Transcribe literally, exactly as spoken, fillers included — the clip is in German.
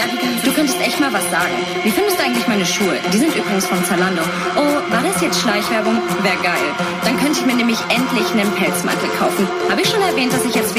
du könntest echt mal was sagen. Wie findest du eigentlich meine Schuhe? Die sind übrigens von Zalando. Oh, war das jetzt Schleichwerbung? Wär geil. Dann könnte ich mir nämlich endlich einen Pelzmantel kaufen. Habe ich schon erwähnt, dass ich jetzt